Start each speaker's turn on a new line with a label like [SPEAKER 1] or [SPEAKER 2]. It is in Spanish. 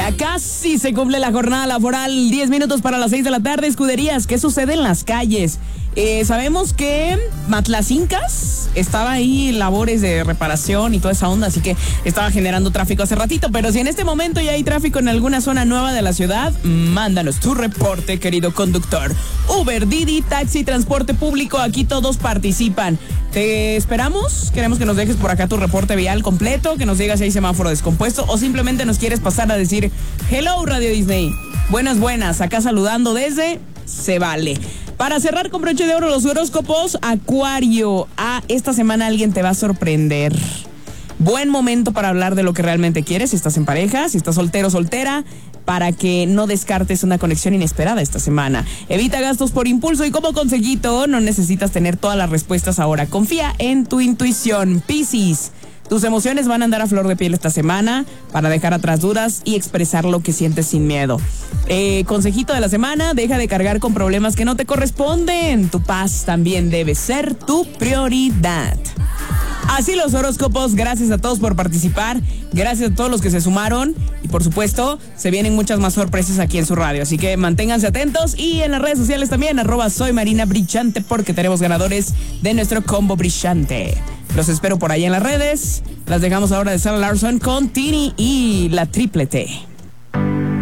[SPEAKER 1] Ya casi se cumple la jornada laboral, 10 minutos para las 6 de la tarde. Escuderías, ¿qué sucede en las calles? Sabemos que Matlacincas estaba ahí en labores de reparación y toda esa onda, así que estaba generando tráfico hace ratito. Pero si en este momento ya hay tráfico en alguna zona nueva de la ciudad, mándanos tu reporte, querido conductor. Uber, Didi, taxi, transporte público, aquí todos participan. Te esperamos, queremos que nos dejes por acá tu reporte vial completo, que nos digas si hay semáforo descompuesto o simplemente nos quieres pasar a decir hello Radio Disney. Buenas, acá saludando desde Se Vale. Para cerrar con broche de oro los horóscopos, Acuario. Esta semana alguien te va a sorprender. Buen momento para hablar de lo que realmente quieres, si estás en pareja, si estás soltero o soltera, para que no descartes una conexión inesperada esta semana. Evita gastos por impulso y como consejito, no necesitas tener todas las respuestas ahora. Confía en tu intuición. Piscis. Tus emociones van a andar a flor de piel esta semana para dejar atrás dudas y expresar lo que sientes sin miedo. Consejito de la semana, deja de cargar con problemas que no te corresponden. Tu paz también debe ser tu prioridad. Así los horóscopos, gracias a todos por participar, gracias a todos los que se sumaron y por supuesto se vienen muchas más sorpresas aquí en su radio, así que manténganse atentos y en las redes sociales también, @soymarinabrillante porque tenemos ganadores de nuestro combo brillante. Los espero por ahí en las redes, las dejamos ahora de Sarah Larson con Tini y la Triple T.